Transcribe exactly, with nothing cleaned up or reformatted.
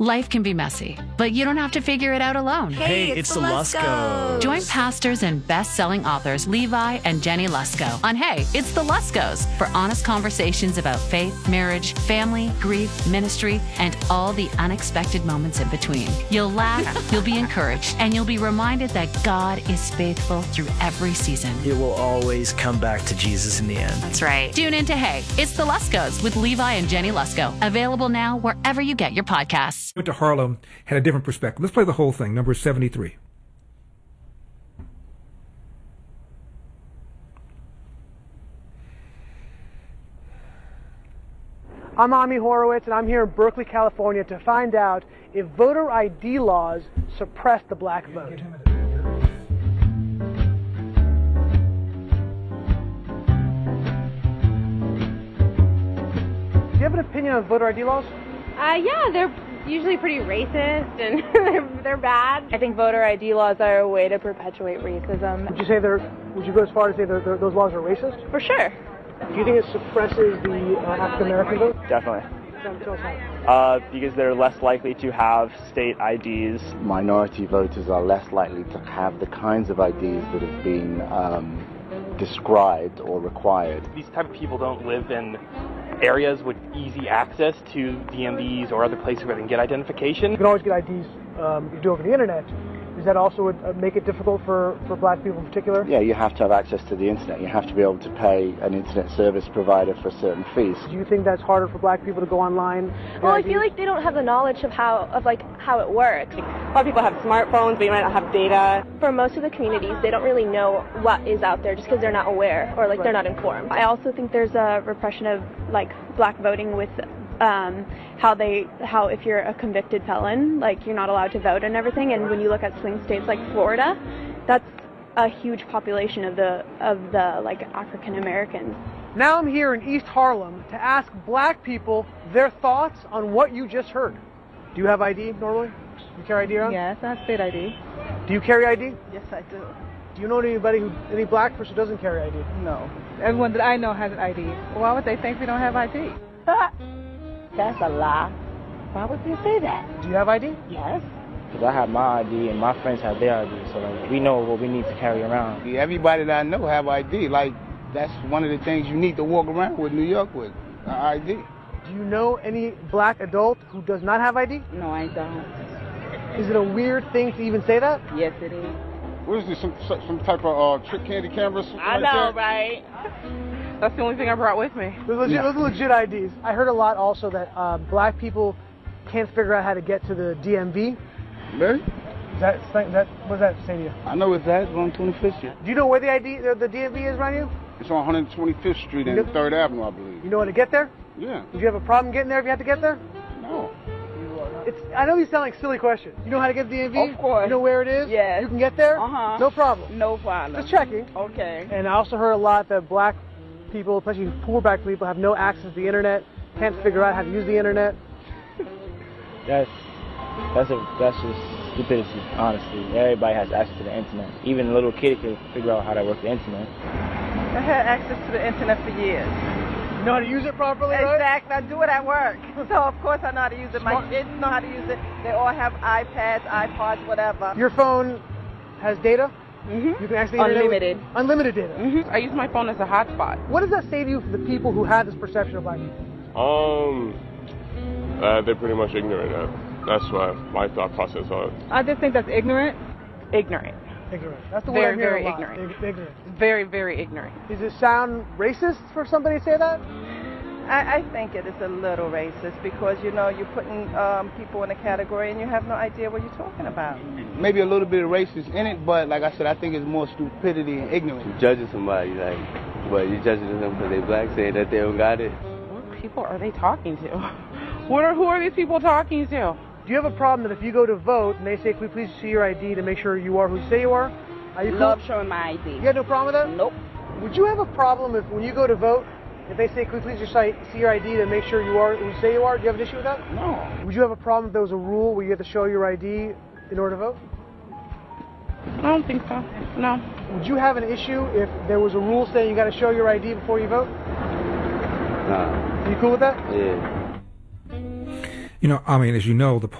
Life can be messy, but you don't have to figure it out alone. Hey, it's, it's the Luskos. Join pastors and best-selling authors Levi and Jenny Lusko on Hey, It's the Luskos for honest conversations about faith, marriage, family, grief, ministry, and all the unexpected moments in between. You'll laugh, you'll be encouraged, and you'll be reminded that God is faithful through every season. It will always come back to Jesus in the end. That's right. Tune in to Hey, It's the Luskos with Levi and Jenny Lusko. Available now wherever you get your podcasts. Went to Harlem, had a different perspective. Let's play the whole thing, number seventy-three. I'm Ami Horowitz, and I'm here in Berkeley, California to find out if voter I D laws suppress the black vote. Do you have an opinion on voter I D laws? Uh, yeah, they're usually pretty racist and they're, they're bad. I think voter I D laws are a way to perpetuate racism. Would you say they're, would you go as far as to say they're, they're, those laws are racist? For sure. Do you think it suppresses the uh, African American vote? Definitely. Tell us how. Uh, because they're less likely to have state I Ds. Minority voters are less likely to have the kinds of I Ds that have been um, described or required. These type of people don't live in areas with easy access to D M Vs or other places where they can get identification. You can always get I Ds um, you do over the internet. Does that also uh, make it difficult for, for black people in particular? Yeah, you have to have access to the internet. You have to be able to pay an internet service provider for certain fees. Do you think that's harder for black people to go online? Well, I feel like they don't have the knowledge of how of like how it works. A lot of people have smartphones, but you might not have data. For most of the communities, they don't really know what is out there just because they're not aware or like Right. they're not informed. I also think there's a repression of like black voting with um, how they how if you're a convicted felon, like you're not allowed to vote and everything. And when you look at swing states like Florida, that's a huge population of the of the like African Americans. Now I'm here in East Harlem to ask black people their thoughts on what you just heard. Do you have I D normally? Do you carry I D around? Yes, I have state I D. Do you carry I D? Yes, I do. Do you know anybody who, any black person who doesn't carry I D? No. Everyone that I know has an I D. Why would they think we don't have I D? That's a lie. Why would they say that? Do you have I D? Yes. Because I have my I D and my friends have their I D, so like, we know what we need to carry around. Everybody that I know have I D. Like, that's one of the things you need to walk around with New York with, an I D. Do you know any black adult who does not have I D? No, I don't. Is it a weird thing to even say that? Yes, it is. What is this, some, some type of uh, trick candy cameras? I like know, that? right? That's the only thing I brought with me. Those are legit, Yeah. those are legit I Ds. I heard a lot also that uh, black people can't figure out how to get to the D M V. Really? Is that, is that, what does that say to you? I know it's that. It's on twenty-fifth Street. Do you know where the I D, the, the D M V is around you? It's on one hundred twenty-fifth Street and third Avenue, I believe. You know how to get there? Yeah. Would you have a problem getting there if you had to get there? No. It's, I know these sound like silly questions. You know how to get to the D M V? Of course. You know where it is? Yes. You can get there? Uh-huh. No problem. No problem. Just checking. Okay. And I also heard a lot that black people, especially poor black people, have no access to the internet, can't figure out how to use the internet. That's that's a that's just stupidity, honestly. Everybody has access to the internet. Even a little kid can figure out how to work the internet. I had access to the internet for years. You know how to use it properly, right? Exactly. I do it at work. So, of course, I know how to use it. My kids know how to use it. They all have iPads, iPods, whatever. Your phone has data? Mm-hmm. You can actually Unlimited. With unlimited data. Mm-hmm. I use my phone as a hotspot. What does that say to you for the people who have this perception of black people? Um, uh, they're pretty much ignorant. Uh, that's what my thought process on. I just think that's ignorant. Ignorant. Ignorant. That's the Very, word I'm hearing very a lot. ignorant. Ig- ignorant. Very, very ignorant. Does it sound racist for somebody to say that? I, I think it is a little racist because, you know, you're putting um, people in a category and you have no idea what you're talking about. Maybe a little bit of racist in it, but like I said, I think it's more stupidity and ignorance. You're judging somebody, like, but you're judging them because they black, saying that they don't got it. What people are they talking to? What are, who are these people talking to? Do you have a problem that if you go to vote and they say, can we please see your I D to make sure you are who you say you are? Are you Love cool? showing my I D. You have no problem with that? Nope. Would you have a problem if when you go to vote, if they say, can we please just see your I D to make sure you are who you say you are? Do you have an issue with that? No. Would you have a problem if there was a rule where you had to show your I D in order to vote? I don't think so. No. Would you have an issue if there was a rule saying you got to show your I D before you vote? Nah. Are you cool with that? Yeah. You know, I mean, as you know, the